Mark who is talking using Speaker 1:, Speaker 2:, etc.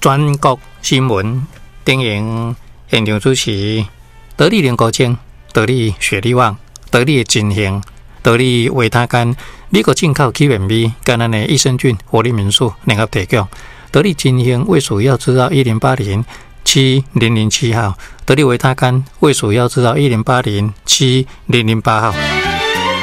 Speaker 1: 全国新闻电影现场主持，得力联高精、得力雪力旺、得力金兴、得力维他干、美国进口起源米、甘南的益生菌、活力民宿联合提供。得力金兴卫蜀药制造10807007号，得力维他干卫蜀药制造10807008号。